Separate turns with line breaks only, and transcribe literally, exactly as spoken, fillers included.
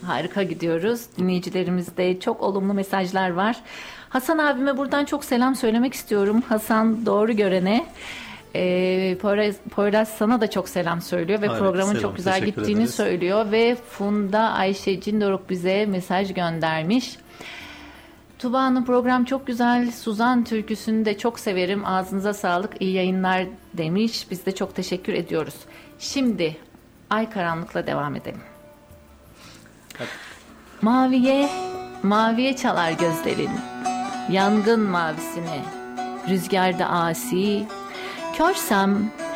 Harika gidiyoruz. Dinleyicilerimizde çok olumlu mesajlar var. Hasan abime buradan çok selam söylemek istiyorum. Hasan Doğru Gören'e. Ee, Poyraz, Poyraz sana da çok selam söylüyor ve
Harika,
programın
selam,
çok güzel
teşekkür
gittiğini
ederiz.
söylüyor ve Funda Ayşe Cindoruk bize mesaj göndermiş. Tuba'nın program çok güzel. Suzan türküsünü de çok severim. Ağzınıza sağlık, iyi yayınlar demiş. Biz de çok teşekkür ediyoruz. Şimdi Ay Karanlık'la devam edelim. Maviye, maviye çalar gözlerin, yangın mavisine, rüzgarda asi, körsem